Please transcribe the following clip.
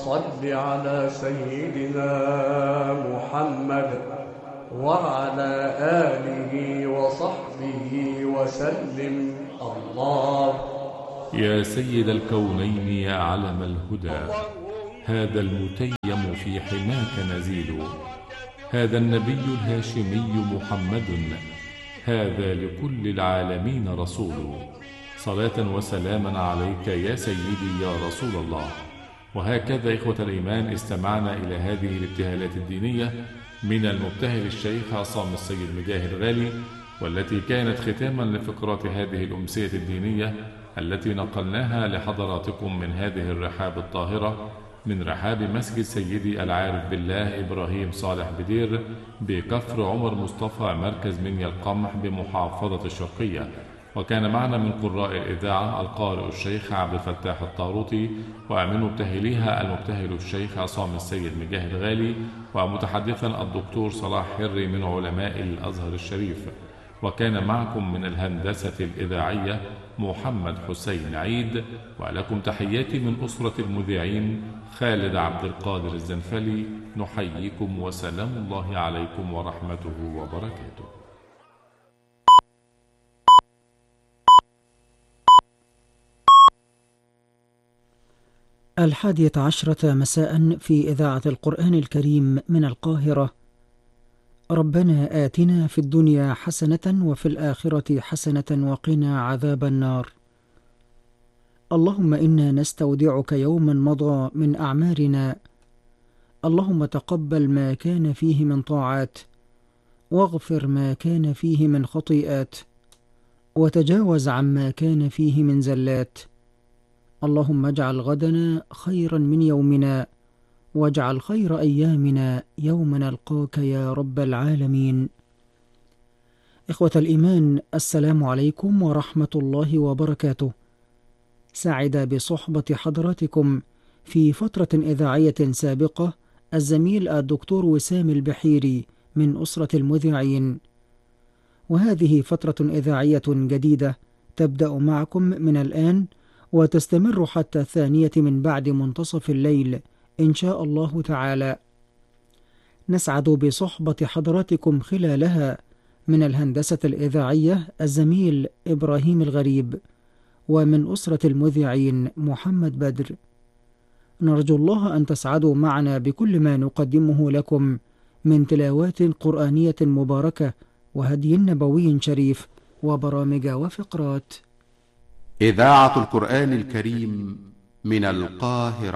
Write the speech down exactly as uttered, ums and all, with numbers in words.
صل على سيدنا محمد وعلى آله وصحبه وسلم. الله. يا سيد الكونين يا علم الهدى، هذا المتيم في حماك نزيل، هذا النبي الهاشمي محمد، هذا لكل العالمين رسول. صلاة وسلاما عليك يا سيدي يا رسول الله. وهكذا إخوة الإيمان استمعنا إلى هذه الابتهالات الدينية من المبتهل الشيخ عصام السيد مجاهد غالي، والتي كانت ختاما لفقرات هذه الأمسية الدينية التي نقلناها لحضراتكم من هذه الرحاب الطاهرة، من رحاب مسجد سيدي العارف بالله إبراهيم صالح بدير بكفر عمر مصطفى مركز منيا القمح بمحافظة الشرقية. وكان معنا من قراء الإذاعة القارئ الشيخ عبد الفتاح الطاروطي، ومن مبتهليها المبتهل الشيخ عصام السيد مجاهد غالي، ومتحدثا الدكتور صلاح حري من علماء الأزهر الشريف. وكان معكم من الهندسة الإذاعية محمد حسين عيد، ولكم تحياتي من أسرة المذيعين خالد عبد القادر الزنفلي. نحييكم وسلام الله عليكم ورحمته وبركاته. الحادية عشرة مساء في إذاعة القرآن الكريم من القاهرة. ربنا آتنا في الدنيا حسنة وفي الآخرة حسنة وقنا عذاب النار. اللهم إنا نستودعك يوما مضى من أعمارنا، اللهم تقبل ما كان فيه من طاعات، واغفر ما كان فيه من خطيئات، وتجاوز عما كان فيه من زلات. اللهم اجعل غدنا خيرا من يومنا، واجعل خير أيامنا يوم نلقاك يا رب العالمين. إخوة الإيمان، السلام عليكم ورحمة الله وبركاته. سعد بصحبة حضراتكم في فترة إذاعية سابقة الزميل الدكتور وسام البحيري من أسرة المذيعين، وهذه فترة إذاعية جديدة تبدأ معكم من الآن وتستمر حتى الثانية من بعد منتصف الليل إن شاء الله تعالى. نسعد بصحبة حضراتكم خلالها من الهندسة الإذاعية الزميل إبراهيم الغريب، ومن أسرة المذيعين محمد بدر. نرجو الله أن تسعدوا معنا بكل ما نقدمه لكم من تلاوات قرآنية مباركة وهدي نبوي شريف وبرامج وفقرات. إذاعة القرآن الكريم من القاهرة.